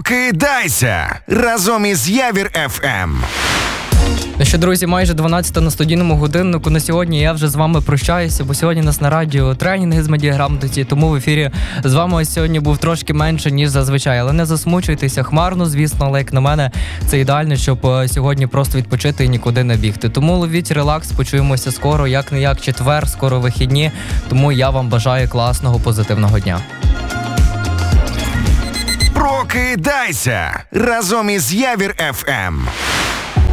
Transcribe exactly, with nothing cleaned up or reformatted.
Прокидайся разом із Явір еф ем. Ну що, друзі, майже дванадцята на студійному годиннику. На сьогодні я вже з вами прощаюся, бо сьогодні у нас на радіо тренінги з медіаграмотності, тому в ефірі з вами ось сьогодні був трошки менше, ніж зазвичай. Але не засмучуйтеся, хмарно, звісно, але як на мене, це ідеально, щоб сьогодні просто відпочити і нікуди не бігти. Тому ловіть релакс, почуємося скоро, як-не-як четвер, скоро вихідні. Тому я вам бажаю класного, позитивного дня. Прокидайся разом із Явір еф ем.